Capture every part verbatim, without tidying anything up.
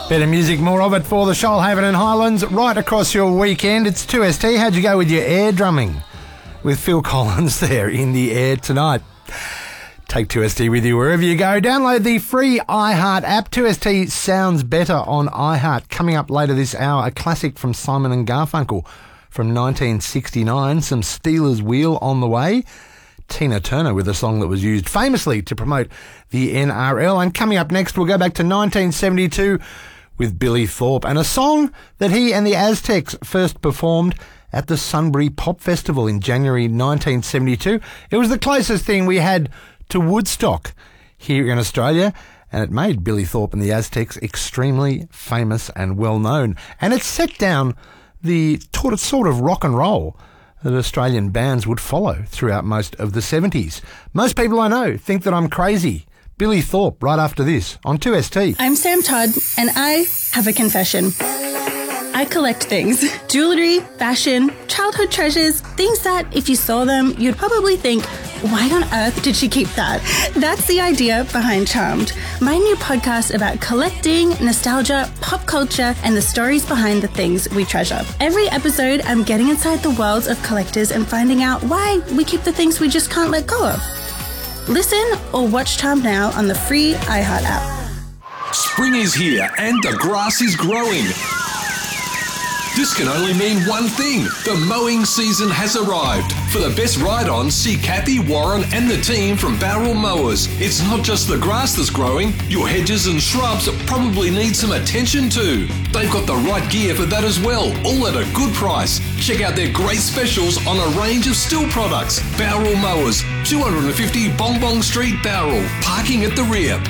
Better music, more of it for the Shoalhaven and Highlands right across your weekend. It's two S T. How'd you go with your air drumming? With Phil Collins there in the air tonight. Take two S T with you wherever you go. Download the free iHeart app. two S T sounds better on iHeart. Coming up later this hour, a classic from Simon and Garfunkel from nineteen sixty-nine. Some Steelers Wheel on the way. Tina Turner with a song that was used famously to promote the N R L. And coming up next, we'll go back to nineteen seventy-two with Billy Thorpe and a song that he and the Aztecs first performed at the Sunbury Pop Festival in January nineteen seventy-two. It was the closest thing we had to Woodstock here in Australia, and it made Billy Thorpe and the Aztecs extremely famous and well known. And it set down the sort of rock and roll that Australian bands would follow throughout most of the seventies. Most people I know think that I'm crazy. Billy Thorpe right after this on two S T. I'm Sam Todd, and I have a confession. I collect things. Jewellery, fashion, childhood treasures, things that, if you saw them, you'd probably think, why on earth did she keep that? That's the idea behind Charmed, my new podcast about collecting, nostalgia, pop culture, and the stories behind the things we treasure. Every episode, I'm getting inside the worlds of collectors and finding out why we keep the things we just can't let go of. Listen or watch Charmed now on the free iHeart app. Spring is here and the grass is growing. This can only mean one thing. The mowing season has arrived. For the best ride-on, see Kathy, Warren and the team from Barrel Mowers. It's not just the grass that's growing. Your hedges and shrubs probably need some attention too. They've got the right gear for that as well, all at a good price. Check out their great specials on a range of Stihl products. Barrel Mowers, two fifty Bong Bong Street, Barrel. Parking at the rear.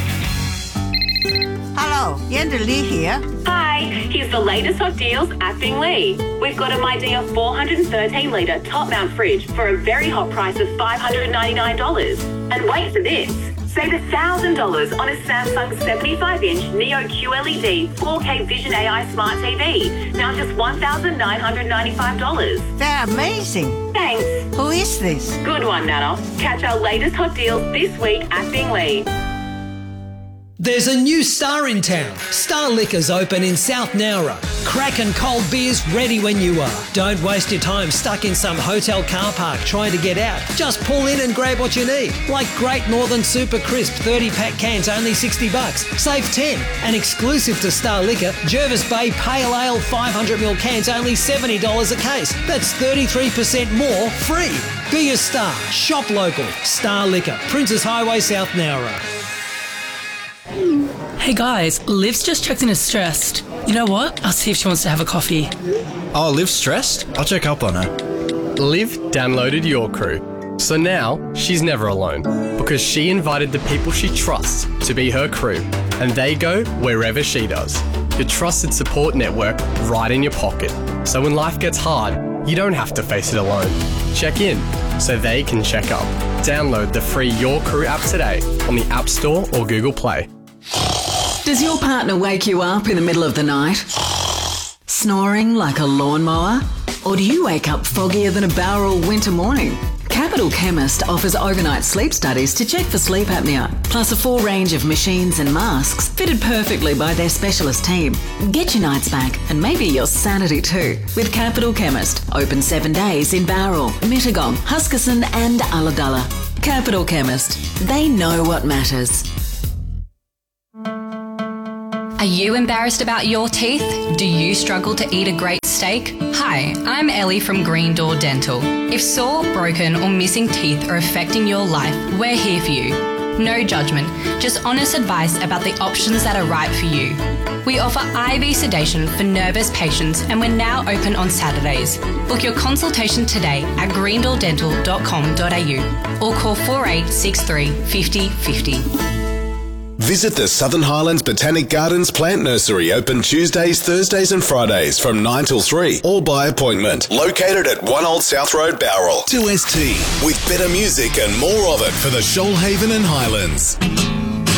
Hello, Yanda Lee here. Hi, here's the latest hot deals at Bingley. We've got a MyDear four hundred thirteen litre top mount fridge for a very hot price of five hundred ninety-nine dollars. And wait for this. Save one thousand dollars on a Samsung seventy-five inch Neo Q L E D four K Vision A I Smart T V. Now just one thousand nine hundred ninety-five dollars. They're amazing. Thanks. Who is this? Good one, Nana. Catch our latest hot deals this week at Bingley. There's a new Star in town. Star Liquor's open in South Nowra. Crack and cold beers ready when you are. Don't waste your time stuck in some hotel car park trying to get out. Just pull in and grab what you need. Like Great Northern Super Crisp thirty pack cans only sixty bucks. Save ten. And exclusive to Star Liquor, Jervis Bay Pale Ale five hundred milliliter cans only seventy dollars a case. That's thirty-three percent more free. Be a star. Shop local. Star Liquor. Princes Highway, South Nowra. Hey guys, Liv's just checked in as stressed. You know what? I'll see if she wants to have a coffee. Oh, Liv's stressed? I'll check up on her. Liv downloaded Your Crew, so now she's never alone because she invited the people she trusts to be her crew, and they go wherever she does. Your trusted support network right in your pocket, so when life gets hard, you don't have to face it alone. Check in so they can check up. Download the free Your Crew app today on the App Store or Google Play. Does your partner wake you up in the middle of the night? Snoring like a lawnmower? Or do you wake up foggier than a Barrel winter morning? Capital Chemist offers overnight sleep studies to check for sleep apnea, plus a full range of machines and masks fitted perfectly by their specialist team. Get your nights back and maybe your sanity too with Capital Chemist. Open seven days in Barrel, Mittagong, Huskisson and Ulladulla. Capital Chemist. They know what matters. Are you embarrassed about your teeth? Do you struggle to eat a great steak? Hi, I'm Ellie from Green Door Dental. If sore, broken or missing teeth are affecting your life, we're here for you. No judgment, just honest advice about the options that are right for you. We offer I V sedation for nervous patients and we're now open on Saturdays. Book your consultation today at green door dental dot com dot a u or call four eight six three, five zero five zero. Visit the Southern Highlands Botanic Gardens Plant Nursery, open Tuesdays, Thursdays and Fridays from nine till three, all by appointment. Located at one Old South Road, Bowral. two S T, with better music and more of it for the Shoalhaven and Highlands.